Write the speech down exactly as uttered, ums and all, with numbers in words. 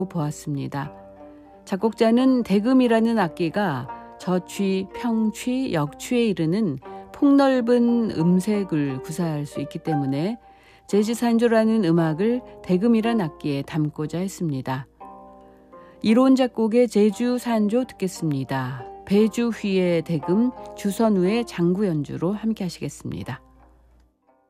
보았습니다. 작곡자는 대금이라는 악기가 저취, 평취, 역취에 이르는 폭넓은 음색을 구사할 수 있기 때문에 재즈 산조라는 음악을 대금이란 악기에 담고자 했습니다. 이론 작곡의 제주 산조 듣겠습니다. 배주휘의 대금, 주선우의 장구 연주로 함께 하시겠습니다.